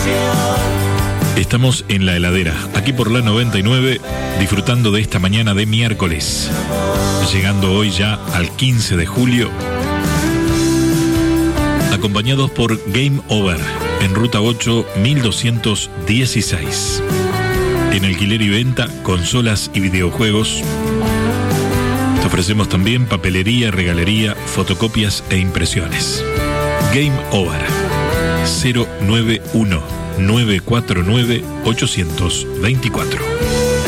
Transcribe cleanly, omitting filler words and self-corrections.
Estamos en la heladera, aquí por la 99, disfrutando de esta mañana de miércoles, llegando hoy ya al 15 de julio, acompañados por Game Over, en Ruta 8, 1216. En alquiler y venta, consolas y videojuegos. Te ofrecemos también papelería, regalería, fotocopias e impresiones. Game Over, 091 949 824.